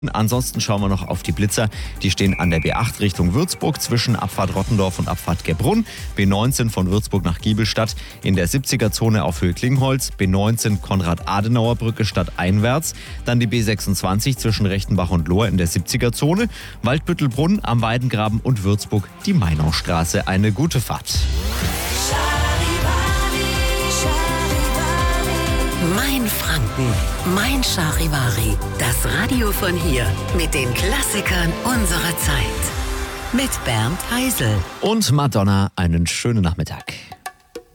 Ansonsten schauen wir noch auf die Blitzer. Die stehen an der B8 Richtung Würzburg zwischen Abfahrt Rottendorf und Abfahrt Gerbrunn. B19 von Würzburg nach Giebelstadt in der 70er-Zone auf Höhe Klingholz. B19 Konrad-Adenauer-Brücke stadteinwärts. Dann die B26 zwischen Rechtenbach und Lohr in der 70er-Zone. Waldbüttelbrunn am Weidengraben und Würzburg die Mainaustraße. Eine gute Fahrt. Mein Franken, mein Charivari, das Radio von hier mit den Klassikern unserer Zeit. Mit Bernd Heisel. Und Madonna, einen schönen Nachmittag.